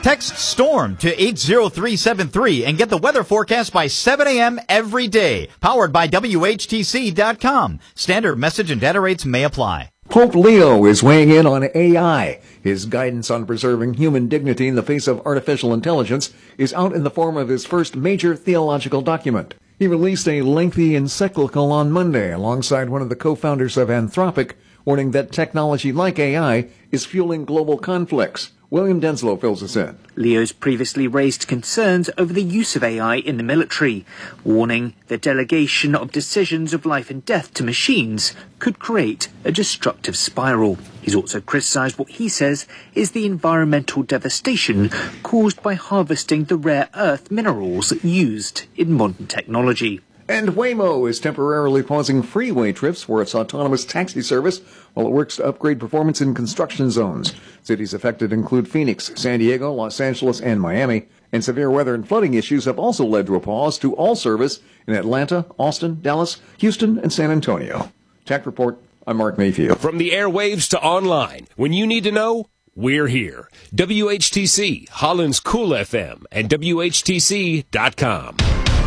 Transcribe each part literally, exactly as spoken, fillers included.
Text STORM to eight zero three seven three and get the weather forecast by seven a.m. every day. Powered by W H T C dot com. Standard message and data rates may apply. Pope Leo is weighing in on A I. His guidance on preserving human dignity in the face of artificial intelligence is out in the form of his first major theological document. He released a lengthy encyclical on Monday alongside one of the co-founders of Anthropic, warning that technology like A I is fueling global conflicts. William Denslow fills us in. Leo's previously raised concerns over the use of A I in the military, warning the delegation of decisions of life and death to machines could create a destructive spiral. He's also criticised what he says is the environmental devastation caused by harvesting the rare earth minerals used in modern technology. And Waymo is temporarily pausing freeway trips for its autonomous taxi service while it works to upgrade performance in construction zones. Cities affected include Phoenix, San Diego, Los Angeles, and Miami. And severe weather and flooding issues have also led to a pause to all service in Atlanta, Austin, Dallas, Houston, and San Antonio. Tech Report, I'm Mark Mayfield. From the airwaves to online, when you need to know, we're here. W H T C, Holland's Cool F M, and W H T C dot com.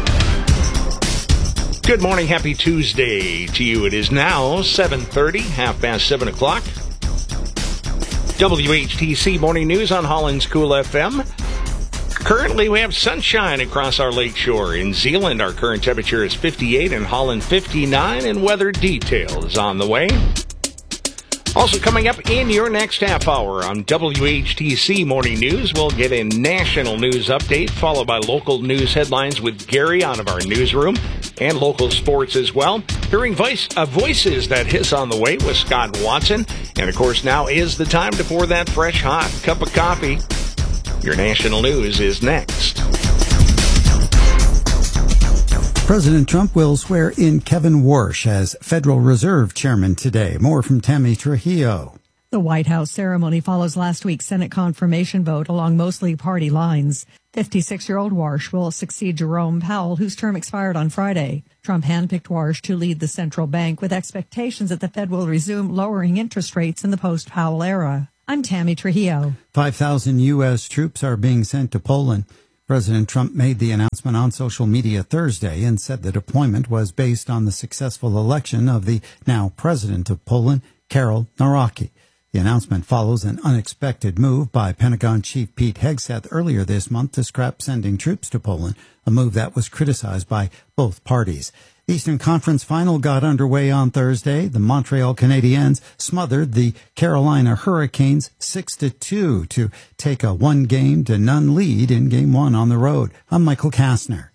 Good morning. Happy Tuesday to you. It is now seven thirty, half past seven o'clock. W H T C Morning News on Holland's Cool F M. Currently, we have sunshine across our lakeshore. In Zeeland, our current temperature is fifty-eight, in Holland, fifty-nine, and weather detail is on the way. Also coming up in your next half hour on W H T C Morning News, we'll get a national news update, followed by local news headlines with Gary out of our newsroom, and local sports as well. Hearing voice, uh, voices that is on the way with Scott Watson. And, of course, now is the time to pour that fresh, hot cup of coffee. Your national news is next. President Trump will swear in Kevin Warsh as Federal Reserve Chairman today. More from Tammy Trujillo. The White House ceremony follows last week's Senate confirmation vote along mostly party lines. fifty-six-year-old Warsh will succeed Jerome Powell, whose term expired on Friday. Trump handpicked Warsh to lead the central bank with expectations that the Fed will resume lowering interest rates in the post-Powell era. I'm Tammy Trujillo. five thousand U S troops are being sent to Poland. President Trump made the announcement on social media Thursday and said the deployment was based on the successful election of the now president of Poland, Karol Nawrocki. The announcement follows an unexpected move by Pentagon Chief Pete Hegseth earlier this month to scrap sending troops to Poland, a move that was criticized by both parties. The Eastern Conference Final got underway on Thursday. The Montreal Canadiens smothered the Carolina Hurricanes six to two to take a one-game to none lead in Game one on the road. I'm Michael Kastner.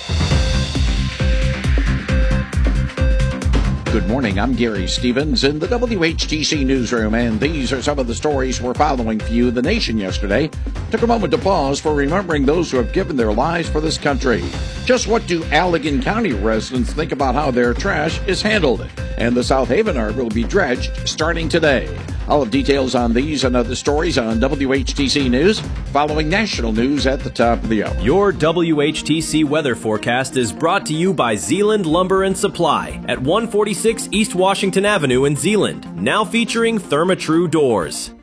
Good morning, I'm Gary Stevens in the W H T C newsroom, and these are some of the stories we're following for you. The Nation yesterday took a moment to pause for remembering those who have given their lives for this country. Just what do Allegan County residents think about how their trash is handled? And the South Haven Harbor will be dredged starting today. I'll have details on these and other stories on W H T C News, following national news at the top of the hour. Your W H T C weather forecast is brought to you by Zeeland Lumber and Supply at one forty-six East Washington Avenue in Zeeland, now featuring Therma-Tru doors.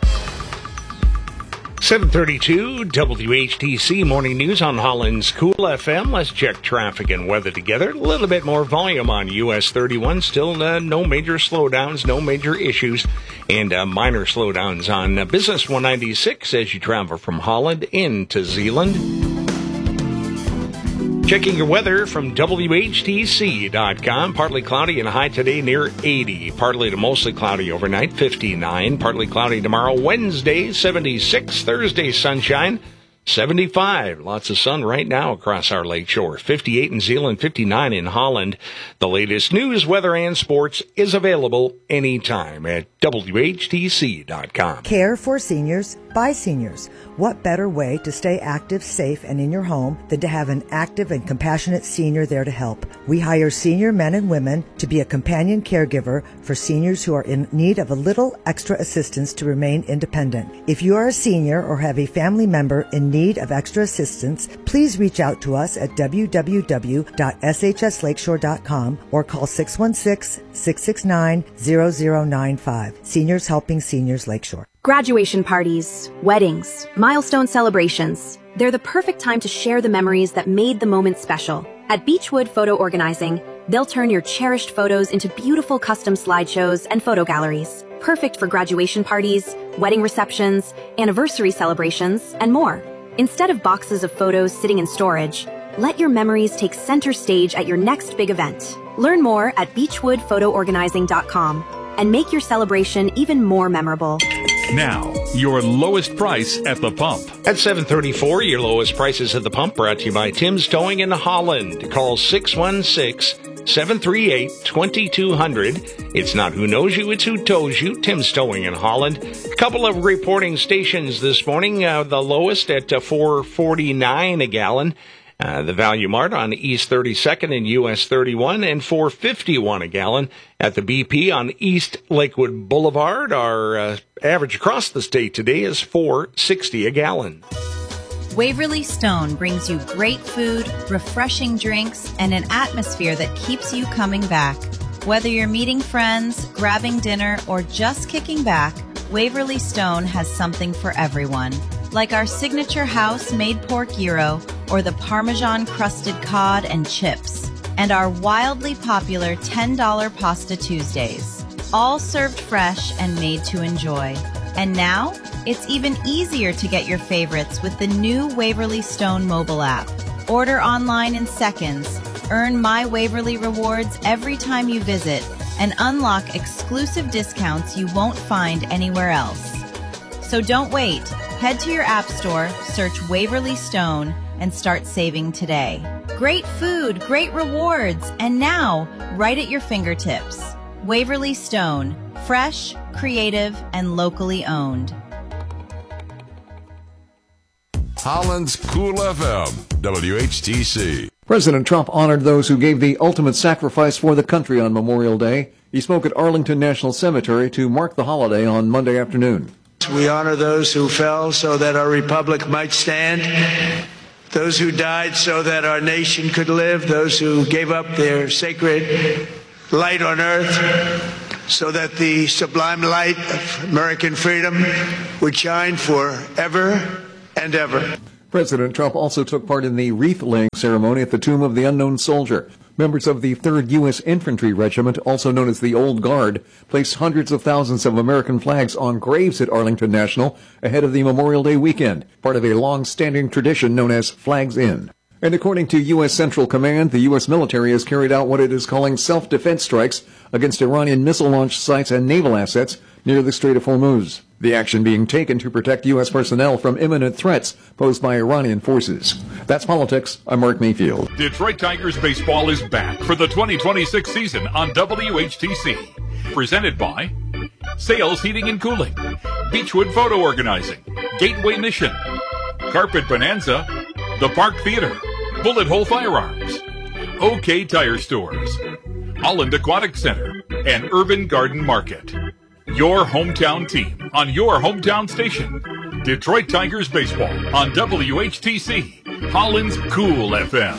seven thirty-two, W H T C Morning News on Holland's Cool F M. Let's check traffic and weather together. A little bit more volume on U S thirty-one. Still uh, no major slowdowns, no major issues, and uh, minor slowdowns on uh, Business one ninety-six as you travel from Holland into Zeeland. Checking your weather from W H T C dot com. Partly cloudy and high today near eighty. Partly to mostly cloudy overnight, fifty-nine. Partly cloudy tomorrow, Wednesday, seventy-six. Thursday, sunshine, seventy-five. Lots of sun right now across our lakeshore. fifty-eight in Zeeland, fifty-nine in Holland. The latest news, weather, and sports is available anytime at W H T C dot com. Care for seniors by seniors. What better way to stay active, safe, and in your home than to have an active and compassionate senior there to help? We hire senior men and women to be a companion caregiver for seniors who are in need of a little extra assistance to remain independent. If you are a senior or have a family member in need of extra assistance, please reach out to us at w w w dot s h s lakeshore dot com or call six one six, six six nine, zero zero nine five. Seniors Helping Seniors Lakeshore. Graduation parties, weddings, milestone celebrations. They're the perfect time to share the memories that made the moment special. At Beechwood Photo Organizing, they'll turn your cherished photos into beautiful custom slideshows and photo galleries. Perfect for graduation parties, wedding receptions, anniversary celebrations, and more. Instead of boxes of photos sitting in storage, let your memories take center stage at your next big event. Learn more at beechwood photo organizing dot com and make your celebration even more memorable. Now, your lowest price at the pump. At seven thirty-four, your lowest prices at the pump brought to you by Tim's Towing in Holland. Call six one six, seven three eight, two two zero zero. It's not who knows you, it's who tows you. Tim's Towing in Holland. A couple of reporting stations this morning. Uh, the lowest at uh, four forty-nine a gallon. Uh, the Value Mart on East thirty-second and U S thirty-one, and four fifty-one a gallon at the B P on East Lakewood Boulevard. Our uh, average across the state today is four sixty a gallon. Waverly Stone brings you great food, refreshing drinks, and an atmosphere that keeps you coming back. Whether you're meeting friends, grabbing dinner, or just kicking back, Waverly Stone has something for everyone. Like our signature house-made pork gyro or the Parmesan-crusted cod and chips, and our wildly popular ten dollar Pasta Tuesdays, all served fresh and made to enjoy. And now, it's even easier to get your favorites with the new Waverly Stone mobile app. Order online in seconds, earn My Waverly rewards every time you visit, and unlock exclusive discounts you won't find anywhere else. So don't wait. Head to your app store, search Waverly Stone, and start saving today. Great food, great rewards, and now, right at your fingertips. Waverly Stone, fresh, creative, and locally owned. Holland's Cool F M, W H T C. President Trump honored those who gave the ultimate sacrifice for the country on Memorial Day. He spoke at Arlington National Cemetery to mark the holiday on Monday afternoon. We honor those who fell so that our republic might stand, those who died so that our nation could live, those who gave up their sacred light on earth so that the sublime light of American freedom would shine forever and ever. President Trump also took part in the wreath-laying ceremony at the Tomb of the Unknown Soldier. Members of the third U S Infantry Regiment, also known as the Old Guard, placed hundreds of thousands of American flags on graves at Arlington National ahead of the Memorial Day weekend, part of a long-standing tradition known as Flags In. And according to U S Central Command, the U S military has carried out what it is calling self-defense strikes against Iranian missile launch sites and naval assets near the Strait of Hormuz. The action being taken to protect U S personnel from imminent threats posed by Iranian forces. That's Politics. I'm Mark Mayfield. Detroit Tigers baseball is back for the twenty twenty-six season on W H T C. Presented by Sales Heating and Cooling, Beechwood Photo Organizing, Gateway Mission, Carpet Bonanza, The Park Theater, Bullet Hole Firearms, OK Tire Stores, Holland Aquatic Center, and Urban Garden Market. Your hometown team on your hometown station. Detroit Tigers baseball on W H T C, Holland's Cool F M.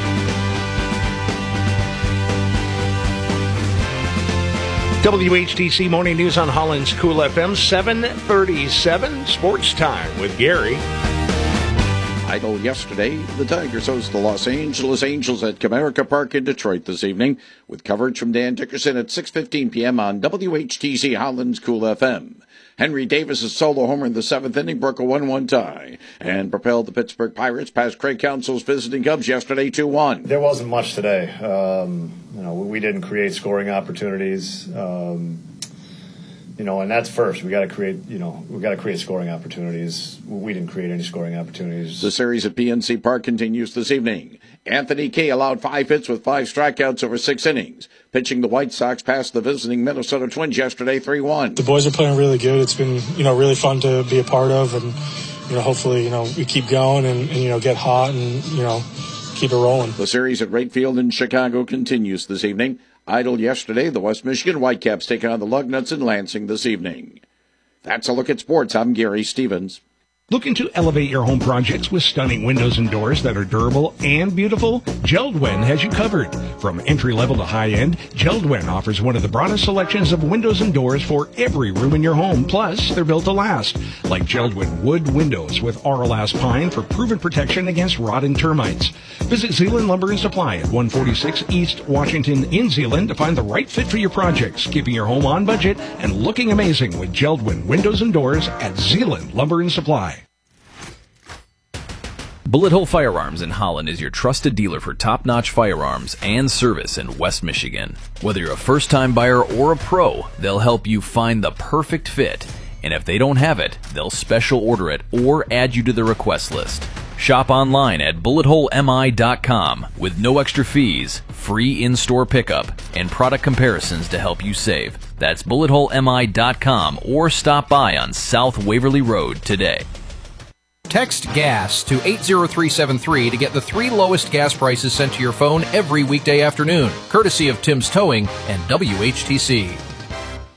W H T C Morning News on Holland's Cool F M, seven thirty-seven, Sports Time with Gary. Idle yesterday, the Tigers host the Los Angeles Angels at Comerica Park in Detroit this evening, with coverage from Dan Dickerson at six fifteen p.m. on W H T C Holland's Cool F M. Henry Davis's solo homer in the seventh inning broke a one one tie and propelled the Pittsburgh Pirates past Craig Counsell's visiting Cubs yesterday two one. There wasn't much today. Um, you know, we didn't create scoring opportunities. Um, You know, and that's first. We got to create. You know, we got to create scoring opportunities. We didn't create any scoring opportunities. The series at P N C Park continues this evening. Anthony Kay allowed five hits with five strikeouts over six innings, pitching the White Sox past the visiting Minnesota Twins yesterday three one. The boys are playing really good. It's been, you know, really fun to be a part of, and you know, hopefully, you know, we keep going and, and you know, get hot and you know, keep it rolling. The series at Wright Field in Chicago continues this evening. Idle yesterday, the West Michigan Whitecaps take on the Lugnuts in Lansing this evening. That's a look at sports. I'm Gary Stevens. Looking to elevate your home projects with stunning windows and doors that are durable and beautiful? Geldwen has you covered. From entry-level to high-end, Geldwen offers one of the broadest selections of windows and doors for every room in your home. Plus, they're built to last, like Geldwen wood windows with Auralast pine for proven protection against rot and termites. Visit Zeeland Lumber and Supply at one forty-six East Washington in Zeeland to find the right fit for your projects, keeping your home on budget and looking amazing with Geldwen windows and doors at Zeeland Lumber and Supply. Bullet Hole Firearms in Holland is your trusted dealer for top-notch firearms and service in West Michigan. Whether you're a first-time buyer or a pro, they'll help you find the perfect fit. And if they don't have it, they'll special order it or add you to the request list. Shop online at bullet hole m i dot com with no extra fees, free in-store pickup, and product comparisons to help you save. That's bullet hole m i dot com or stop by on South Waverly Road today. Text GAS to eight zero three seven three to get the three lowest gas prices sent to your phone every weekday afternoon, courtesy of Tim's Towing and W H T C.